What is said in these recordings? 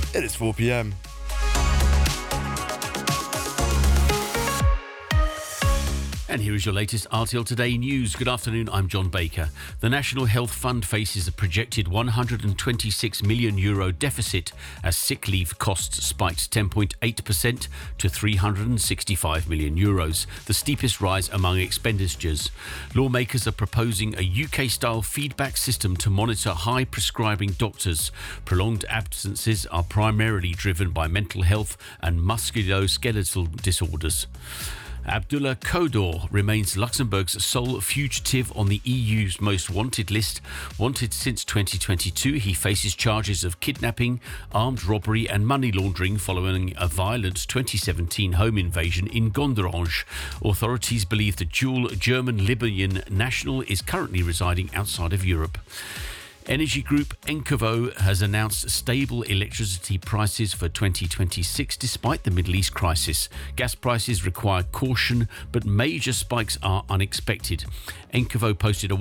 It is 4 p.m. And here is your latest RTL Today news. Good afternoon, I'm John Baker. The National Health Fund faces a projected €126 million deficit as sick leave costs spiked 10.8% to €365 million, the steepest rise among expenditures. Lawmakers are proposing a UK-style feedback system to monitor high prescribing doctors. Prolonged absences are primarily driven by mental health and musculoskeletal disorders. Abdullah Kodor remains Luxembourg's sole fugitive on the EU's most wanted list. Wanted since 2022, he faces charges of kidnapping, armed robbery and money laundering following a violent 2017 home invasion in Gondorange. Authorities believe the dual German-Libyan national is currently residing outside of Europe. Energy group Encovo has announced stable electricity prices for 2026 despite the Middle East crisis. Gas prices require caution, but major spikes are unexpected. Encovo posted a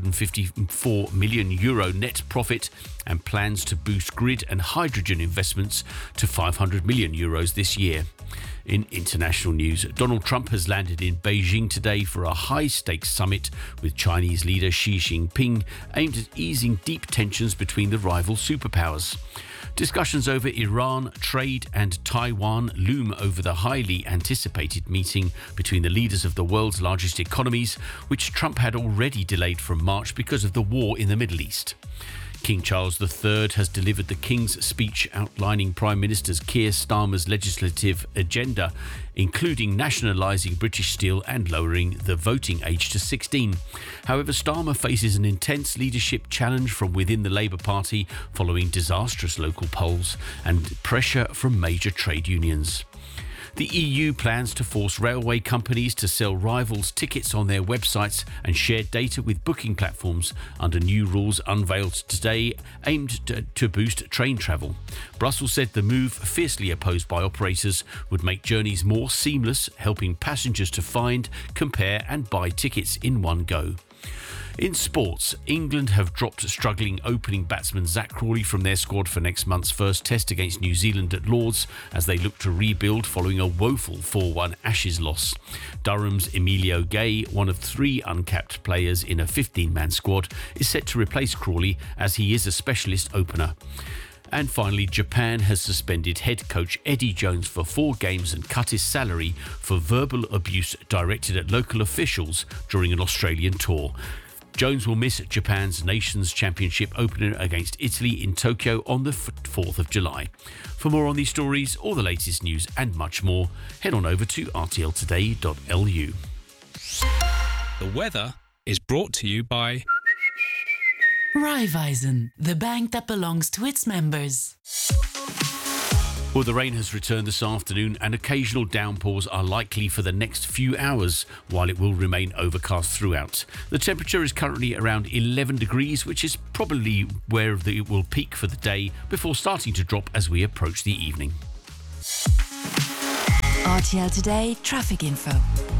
€154 million net profit and plans to boost grid and hydrogen investments to €500 million this year. In international news, Donald Trump has landed in Beijing today for a high-stakes summit with Chinese leader Xi Jinping aimed at easing deep tensions between the rival superpowers. Discussions over Iran, trade and Taiwan loom over the highly anticipated meeting between the leaders of the world's largest economies, which Trump had already delayed from March because of the war in the Middle East. King Charles III has delivered the King's speech outlining Prime Minister Keir Starmer's legislative agenda, including nationalising British Steel and lowering the voting age to 16. However, Starmer faces an intense leadership challenge from within the Labour Party following disastrous local polls and pressure from major trade unions. The EU plans to force railway companies to sell rivals' tickets on their websites and share data with booking platforms under new rules unveiled today aimed to boost train travel. Brussels said the move, fiercely opposed by operators, would make journeys more seamless, helping passengers to find, compare and buy tickets in one go. In sports, England have dropped struggling opening batsman Zach Crawley from their squad for next month's first test against New Zealand at Lords as they look to rebuild following a woeful 4-1 Ashes loss. Durham's Emilio Gay, one of 3 uncapped players in a 15-man squad, is set to replace Crawley as he is a specialist opener. And finally, Japan has suspended head coach Eddie Jones for 4 games and cut his salary for verbal abuse directed at local officials during an Australian tour. Jones will miss Japan's Nations Championship opener against Italy in Tokyo on the 4th of July. For more on these stories, all the latest news and much more, head on over to rtltoday.lu. The weather is brought to you by Raiffeisen, the bank that belongs to its members. Well, the rain has returned this afternoon and occasional downpours are likely for the next few hours, while it will remain overcast throughout. The temperature is currently around 11 degrees, which is probably where it will peak for the day before starting to drop as we approach the evening. RTL Today traffic info.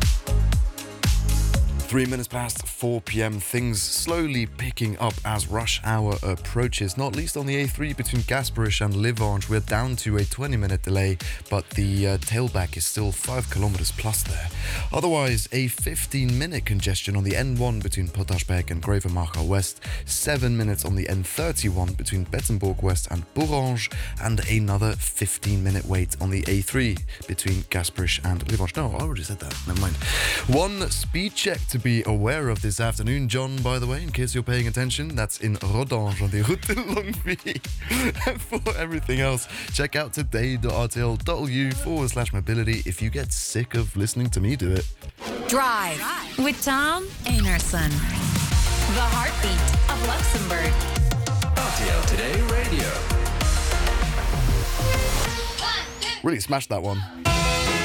3 minutes past 4 p.m. Things slowly picking up as rush hour approaches, not least on the A3 between Gasperish and Livange. We're down to a 20-minute delay, but the tailback is still 5 kilometers plus there. Otherwise, a 15-minute congestion on the N1 between Potashberg and Grevenmacher West, 7 minutes on the N31 between Betzenburg West and Bourrange, and another 15-minute wait on the A3 between Gasperish and Livange. No, I already said that. Never mind. One speed check to be aware of this afternoon, John, by the way, in case you're paying attention. That's in Rodange on the Route de Longwy. And for everything else, check out today.rtl.lu/mobility if you get sick of listening to me do it. Drive with Tom Einarson. The heartbeat of Luxembourg. RTL Today Radio. Really smashed that one.